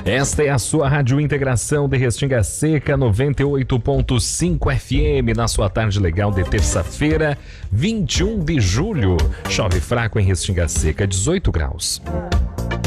Esta é a sua Rádio Integração de Restinga Seca, 98.5 FM, na sua tarde legal de terça-feira, 21 de julho. Chove fraco em Restinga Seca, 18 graus.